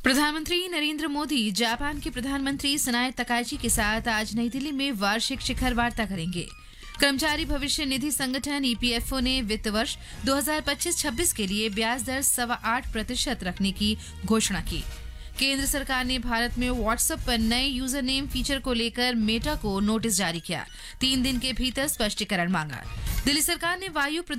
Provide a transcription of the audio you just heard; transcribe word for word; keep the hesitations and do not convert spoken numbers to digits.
प्रधानमंत्री नरेंद्र मोदी जापान के प्रधानमंत्री सनाए तकाइची के साथ आज नई दिल्ली में वार्षिक शिखर वार्ता करेंगे। कर्मचारी भविष्य निधि संगठन ईपीएफओ ने वित्त वर्ष दो हज़ार पच्चीस छब्बीस के लिए ब्याज दर सवा आठ प्रतिशत रखने की घोषणा की। केंद्र सरकार ने भारत में व्हाट्सएप पर नए यूजर नेम फीचर को लेकर मेटा को नोटिस जारी किया। तीन दिन के भीतर स्पष्टीकरण मांगा। दिल्ली सरकार ने वायु